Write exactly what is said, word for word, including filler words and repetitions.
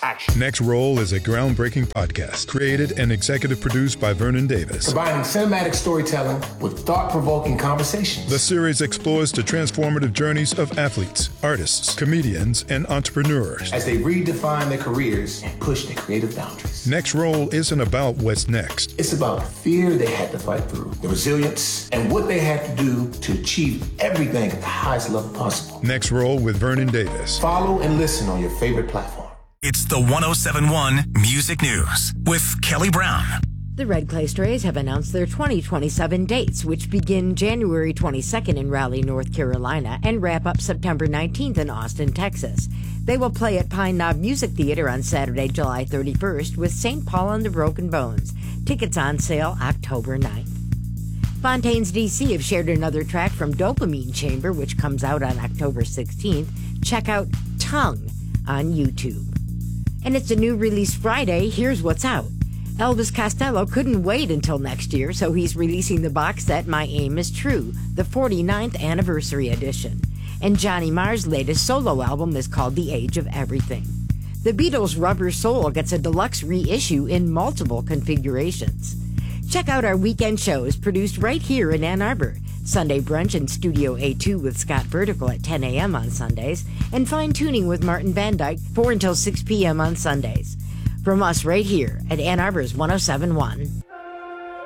action. Next Roll is a groundbreaking podcast created and executive produced by Vernon Davis. Combining cinematic storytelling with thought-provoking conversations. The series explores the transformative journeys of athletes, artists, comedians, and entrepreneurs as they redefine their careers and push their creative boundaries. Next Roll isn't about what's next. It's about the fear they had to fight through, the resilience, and what they had to do to achieve everything at the highest level possible. Next Roll with Vernon Davis. Follow and listen on your favorite platform. It's the one oh seven point one Music News with Kelly Brown. The Red Clay Strays have announced their twenty twenty-seven dates, which begin January twenty-second in Raleigh, North Carolina, and wrap up September nineteenth in Austin, Texas. They will play at Pine Knob Music Theater on Saturday, July thirty-first, with Saint Paul and the Broken Bones. Tickets on sale October ninth. Fontaines D C have shared another track from Dopamine Chamber, which comes out on October sixteenth. Check out Tongue on YouTube. And it's a new release Friday. Here's what's out. Elvis Costello couldn't wait until next year, so he's releasing the box set My Aim Is True, the forty-ninth anniversary edition. And Johnny Marr's latest solo album is called The Age of Everything. The Beatles' Rubber Soul gets a deluxe reissue in multiple configurations. Check out our weekend shows produced right here in Ann Arbor. Sunday Brunch in Studio A two with Scott Vertical at ten a.m. on Sundays, and Fine Tuning with Martin Van Dyke, four until six p.m. on Sundays. From us right here at Ann Arbor's one oh seven point one.